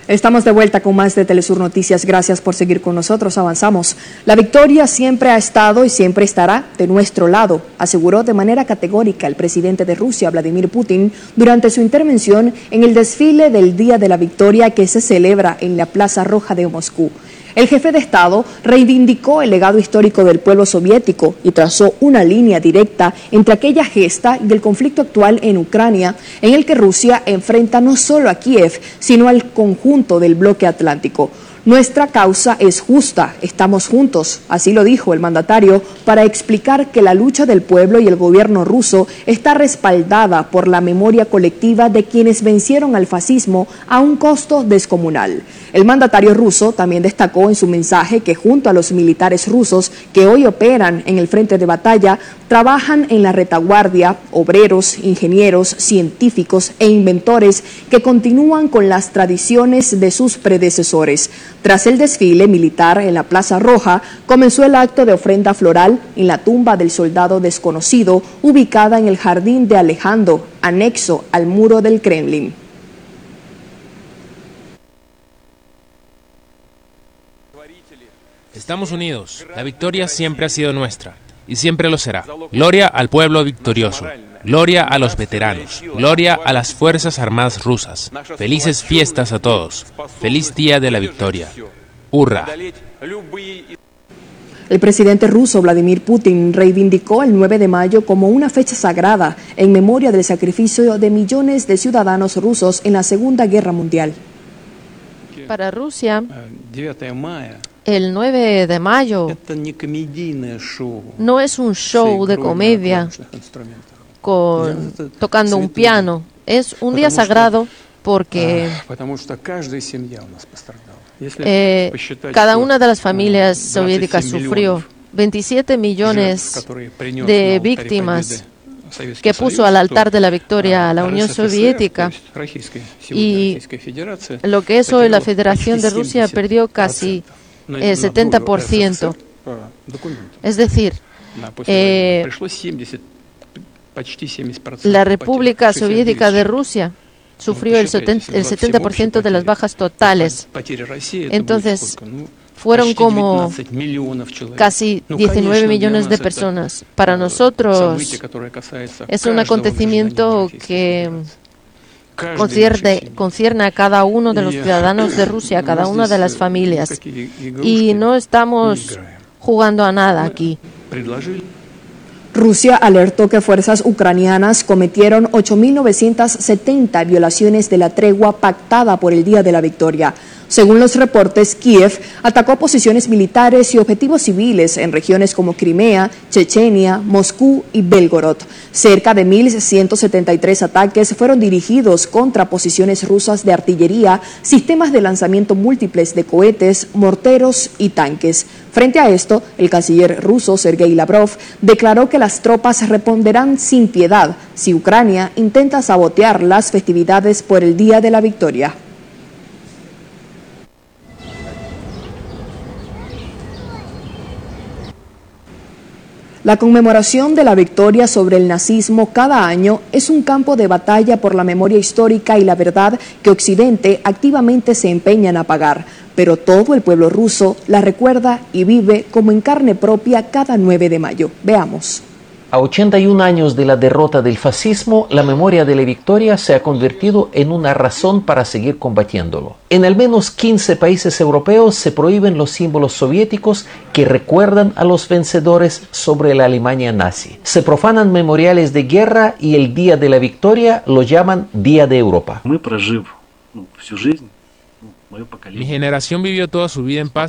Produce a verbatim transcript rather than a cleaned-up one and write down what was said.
Estamos de vuelta con más de Telesur Noticias. Gracias por seguir con nosotros. Avanzamos. La victoria siempre ha estado y siempre estará de nuestro lado, aseguró de manera categórica el presidente de Rusia, Vladimir Putin, durante su intervención en el desfile del Día de la Victoria que se celebra en la Plaza Roja de Moscú. El jefe de Estado reivindicó el legado histórico del pueblo soviético y trazó una línea directa entre aquella gesta y el conflicto actual en Ucrania, en el que Rusia enfrenta no solo a Kiev, sino al conjunto del bloque atlántico. Nuestra causa es justa, estamos juntos, así lo dijo el mandatario, para explicar que la lucha del pueblo y el gobierno ruso está respaldada por la memoria colectiva de quienes vencieron al fascismo a un costo descomunal. El mandatario ruso también destacó en su mensaje que junto a los militares rusos que hoy operan en el frente de batalla, trabajan en la retaguardia obreros, ingenieros, científicos e inventores que continúan con las tradiciones de sus predecesores. Tras el desfile militar en la Plaza Roja, comenzó el acto de ofrenda floral en la tumba del soldado desconocido, ubicada en el Jardín de Alejandro, anexo al muro del Kremlin. Estamos unidos. La victoria siempre ha sido nuestra y siempre lo será. Gloria al pueblo victorioso. Gloria a los veteranos. Gloria a las Fuerzas Armadas rusas. Felices fiestas a todos. Feliz Día de la Victoria. ¡Hurra! El presidente ruso Vladimir Putin reivindicó el nueve de mayo como una fecha sagrada en memoria del sacrificio de millones de ciudadanos rusos en la Segunda Guerra Mundial. Para Rusia, el nueve de mayo no es un show de comedia con, tocando un piano. Es un día sagrado porque eh, cada una de las familias soviéticas sufrió. veintisiete millones de víctimas que puso al altar de la victoria a la Unión Soviética, y lo que es hoy la Federación de Rusia perdió casi el setenta por ciento. Es decir, eh, la República Soviética de Rusia sufrió el setenta por ciento de las bajas totales. Entonces, fueron como casi diecinueve millones de personas. Para nosotros es un acontecimiento que concierne, concierne a cada uno de los ciudadanos de Rusia, a cada una de las familias. Y no estamos jugando a nada aquí. Rusia alertó que fuerzas ucranianas cometieron ocho mil novecientas setenta violaciones de la tregua pactada por el Día de la Victoria. Según los reportes, Kiev atacó posiciones militares y objetivos civiles en regiones como Crimea, Chechenia, Moscú y Belgorod. Cerca de mil ciento setenta y tres ataques fueron dirigidos contra posiciones rusas de artillería, sistemas de lanzamiento múltiples de cohetes, morteros y tanques. Frente a esto, el canciller ruso Sergei Lavrov declaró que las tropas responderán sin piedad si Ucrania intenta sabotear las festividades por el Día de la Victoria. La conmemoración de la victoria sobre el nazismo cada año es un campo de batalla por la memoria histórica y la verdad que Occidente activamente se empeña en apagar, pero todo el pueblo ruso la recuerda y vive como en carne propia cada nueve de mayo. Veamos. A ochenta y un años de la derrota del fascismo, la memoria de la victoria se ha convertido en una razón para seguir combatiéndolo. En al menos quince países europeos se prohíben los símbolos soviéticos que recuerdan a los vencedores sobre la Alemania nazi. Se profanan memoriales de guerra y el Día de la Victoria lo llaman Día de Europa. Mi generación vivió toda su vida en paz